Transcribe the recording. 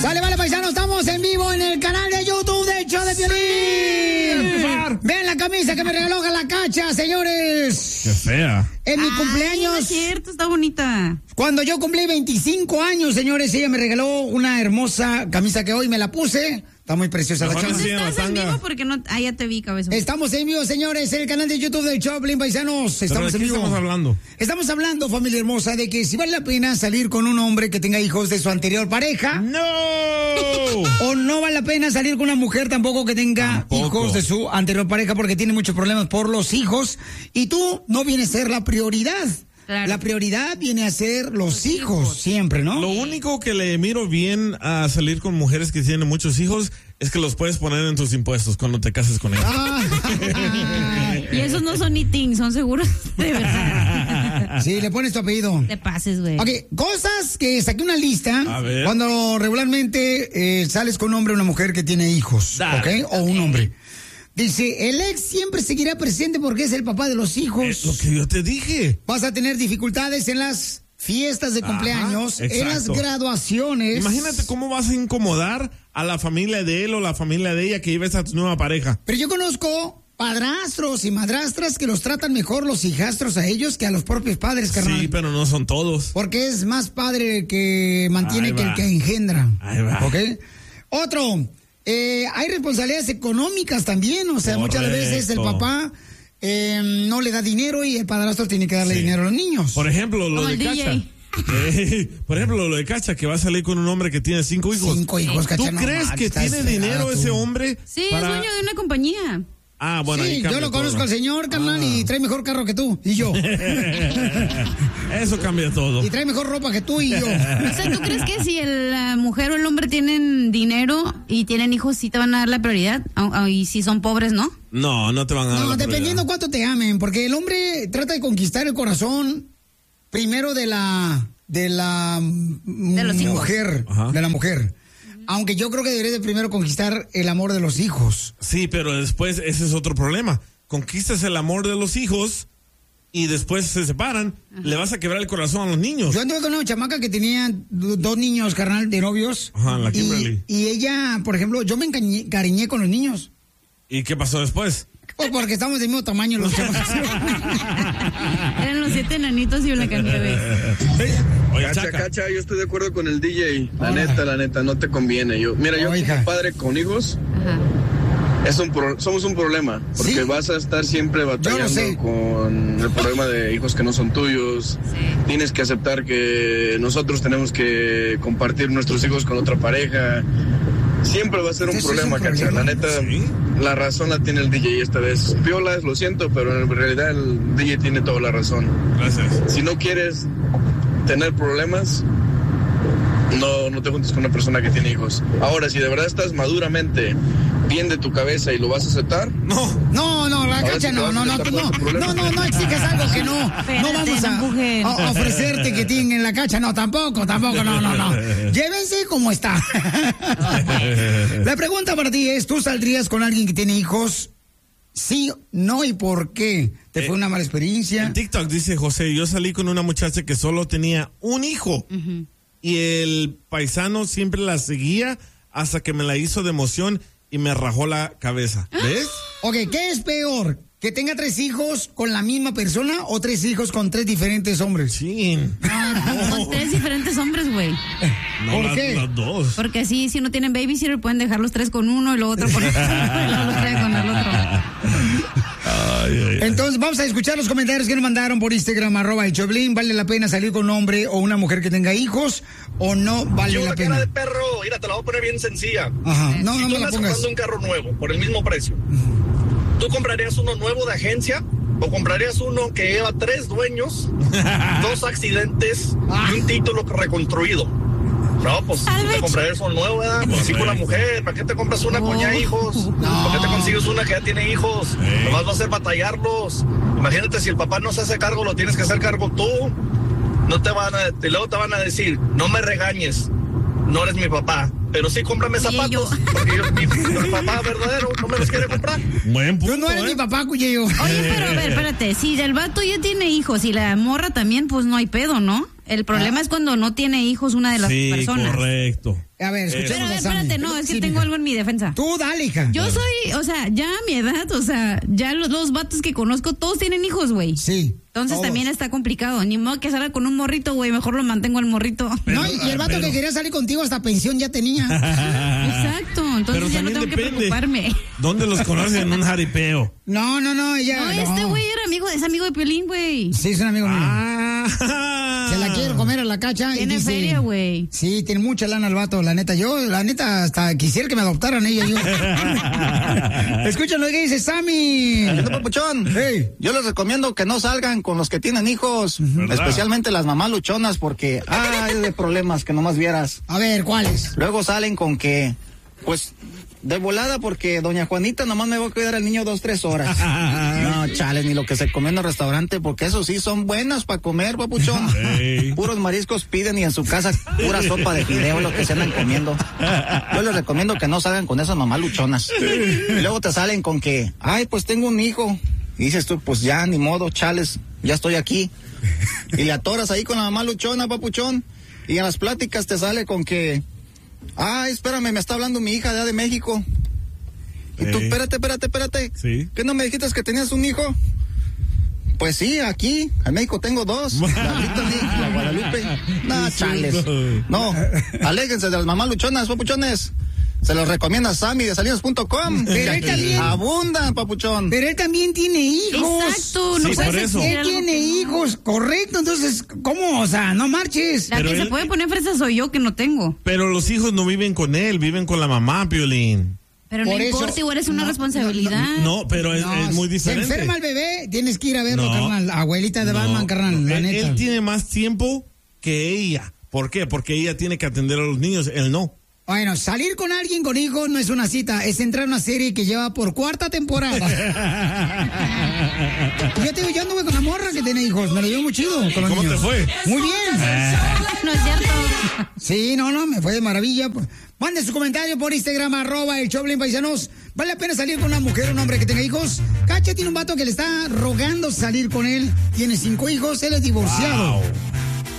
Sale, vale, paisano, estamos en vivo en el canal de YouTube de Show de Piolín. Vean la camisa que me regaló la Cacha, señores. Qué fea. En mi cumpleaños. No es cierto, está bonita. Cuando yo cumplí 25 años, señores, ella me regaló una hermosa camisa que hoy me la puse. Está muy preciosa la chama. ¿Estás en vivo? Porque no, ya te vi, cabezón. Estamos en vivo, señores, en el canal de YouTube del Choplin, paisanos. Estamos en vivo. Estamos hablando. Estamos hablando, familia hermosa, de que si vale la pena salir con un hombre que tenga hijos de su anterior pareja. ¡No! O no vale la pena salir con una mujer tampoco que tenga hijos de su anterior pareja porque tiene muchos problemas por los hijos. Y tú no vienes a ser la prioridad. Claro. La prioridad viene a ser los hijos siempre, ¿no? Lo único que le miro bien a salir con mujeres que tienen muchos hijos es que los puedes poner en tus impuestos cuando te cases con ellas. Y esos no son eating, son seguros de verdad. Sí, le pones tu apellido. Te pases, güey. Ok, cosas que saqué una lista A ver. cuando regularmente sales con un hombre o una mujer que tiene hijos, ¿ok? O un hombre. Dice, el ex siempre seguirá presente porque es el papá de los hijos. Es lo que yo te dije. Vas a tener dificultades en las fiestas de cumpleaños, en las graduaciones. Imagínate cómo vas a incomodar a la familia de él o la familia de ella que lleves a tu nueva pareja. Pero yo conozco padrastros y madrastras que los tratan mejor los hijastros a ellos que a los propios padres, carnal. Sí, pero no son todos. Porque es más padre el que mantiene que el que engendra. Ahí va. ¿Ok? Otro... hay responsabilidades económicas también, o sea, muchas veces el papá no le da dinero y el padrastro tiene que darle dinero a los niños. Por ejemplo, lo Como de el Cacha. Por ejemplo, lo de Cacha, que va a salir con un hombre que tiene 5 hijos. 5 hijos, Cacha. ¿Tú crees que tiene dinero ese hombre? Sí, es dueño de una compañía. Ah, bueno, sí, ahí cambia yo lo todo. conozco al señor, carnal, y trae mejor carro que tú, y yo. Eso cambia todo. Y trae mejor ropa que tú y yo. O sea, ¿tú crees que si la mujer o el hombre tienen dinero y tienen hijos, sí te van a dar la prioridad? Y si son pobres, ¿no? No, no te van a dar. No, la dependiendo prioridad. cuánto te amen, porque el hombre trata de conquistar el corazón primero de la los hijos. mujer, Ajá. de la mujer. Aunque yo creo que debería de primero conquistar el amor de los hijos. Sí, pero después ese es otro problema. Conquistas el amor de los hijos y después se separan, le vas a quebrar el corazón a los niños. Yo anduve con una chamaca que tenía 2 niños, carnal, de novios. Ajá, la Kimberly. Y ella, por ejemplo, yo me encariñé con los niños. ¿Y qué pasó después? Pues porque estamos del mismo tamaño los chamacos. Eran los 7 enanitos y Blancanieves. Oye, Cacha, Chaca. Cacha, yo estoy de acuerdo con el DJ. La neta, no te conviene. Yo como padre con hijos, somos un problema. Porque Sí. vas a estar siempre Yo lo batallando sé. con el problema de hijos que no son tuyos. Sí. Tienes que aceptar que nosotros tenemos que compartir nuestros hijos con otra pareja. Siempre va a ser un Eso es problema, un Cacha. problema. La neta, Sí. la razón la tiene el DJ esta vez. Piolas, lo siento, pero en realidad el DJ tiene toda la razón. Gracias. Si no quieres tener problemas, no te juntes con una persona que tiene hijos. Ahora, si de verdad estás maduramente bien de tu cabeza y lo vas a aceptar, No, la Ahora Cacha, sí te no vas a aceptar por tu problema. no exijas algo que no vamos no empujen. a ofrecerte que tienen la Cacha, no, tampoco, no. Llévense como está. La pregunta para ti es, ¿tú saldrías con alguien que tiene hijos? Sí, no y por qué. ¿Te fue una mala experiencia? En TikTok dice José, yo salí con una muchacha que solo tenía un hijo y el paisano siempre la seguía hasta que me la hizo de emoción y me rajó la cabeza. ¿Ves? Ok, ¿qué es peor? ¿Que tenga 3 hijos con la misma persona o 3 hijos con 3 diferentes hombres? Sí. Son 3 diferentes hombres, güey. No, ¿Por qué? Las dos. Porque así, si no tienen babysitter, pueden dejar los 3 con uno y luego otro con otro y luego los 3 con el otro. Entonces vamos a escuchar los comentarios que nos mandaron por Instagram, @elchoblin. ¿Vale la pena salir con un hombre o una mujer que tenga hijos o no vale la pena? de perro, mira, te la voy a poner bien sencilla. Ajá, no Si me tú la andas pongas. comprando un carro nuevo por el mismo precio, ¿tú comprarías uno nuevo de agencia o comprarías uno que lleva 3 dueños, 2 accidentes y un título reconstruido? No, pues tú te comprarías uno nuevo, ¿verdad? Pues así con la mujer. ¿Para qué te compras una con ya hijos? ¿Para qué te consigues una que ya tiene hijos? Nomás va a ser batallarlos. Imagínate si el papá no se hace cargo, lo tienes que hacer cargo tú. No te van a, y luego te van a decir, no me regañes, no eres mi papá, pero sí cómprame zapatos, porque mi papá verdadero no me los quiere comprar. Buen punto, Tú no eres mi papá, Cuyeyo. Oye, pero a ver, espérate, si el vato ya tiene hijos y la morra también, pues no hay pedo, ¿no? El problema es cuando no tiene hijos una de las personas. Correcto. A ver, escuchemos a Sammy. Espérate, no, es que tengo algo en mi defensa. Tú dale, hija. Yo soy, o sea, ya a mi edad, o sea, ya los vatos que conozco, todos tienen hijos, güey. Sí. Entonces también está complicado. Ni modo que salga con un morrito, güey. Mejor lo mantengo al morrito. No, y el vato que quería salir contigo hasta pensión ya tenía. Exacto. Entonces ya no tengo que preocuparme. ¿Dónde los conocen? En un jaripeo. No, ella. No, este güey es amigo de Piolín, güey. Sí, es un amigo mío. Se la quiero comer a la cacha. Tiene feria, güey. Sí, tiene mucha lana el vato, la neta. Yo, la neta, hasta quisiera que me adoptaran ella. Escuchen lo que dice Sammy. Papuchón. Hey. Yo les recomiendo que no salgan con los que tienen hijos, especialmente las mamás luchonas, porque hay de problemas que nomás vieras. A ver, ¿cuáles? Luego salen con que, pues, de volada, porque doña Juanita nomás me va a cuidar al niño 2-3 horas. No, chale, ni lo que se come en el restaurante, porque eso sí son buenas para comer, papuchón. Hey. Puros mariscos piden y en su casa pura sopa de fideo, lo que se andan comiendo. Yo les recomiendo que no salgan con esas mamás luchonas. Y luego te salen con que, ay, pues tengo un hijo. Y dices tú, pues ya, ni modo, chales, ya estoy aquí. Y le atoras ahí con la mamá luchona, papuchón. Y en las pláticas te sale con que, ay, espérame, me está hablando mi hija de México. Y tú, espérate. Sí. ¿Qué no me dijiste que tenías un hijo? Pues sí, aquí, en México tengo 2. La Brittany y la Guadalupe. No, chales. No, aléjense de las mamás luchonas, papuchones. Se los recomienda Sammy de salinas.com. Pero él también abundan, papuchón. Pero él también tiene hijos. Exacto, no Sí, puedes por eso. decir Él algo tiene que no. hijos, correcto. Entonces, ¿cómo? O sea, no marches. La Pero que se él- puede poner fresa soy yo, que no tengo. Pero los hijos no viven con él, viven con la mamá, Piolín. Pero no Por eso- importa, igual es una no, responsabilidad. No, pero es muy diferente. Se enferma el bebé, tienes que ir a verlo, No. carnal. Abuelita de Batman, carnal, la él, neta. él tiene más tiempo que ella. ¿Por qué? Porque ella tiene que atender a los niños, él no. Bueno, salir con alguien con hijos no es una cita, es entrar a una serie que lleva por 4ª temporada. Yo te digo, yo anduve con la morra que tiene hijos, me lo llevo muy chido con los ¿Cómo niños. te fue? Muy bien. No es cierto. Sí, no, me fue de maravilla. Mande su comentario por Instagram, @el Paisanos. ¿Vale la pena salir con una mujer o un hombre que tenga hijos? Cacha tiene un vato que le está rogando salir con él. Tiene 5 hijos, él es divorciado. Wow.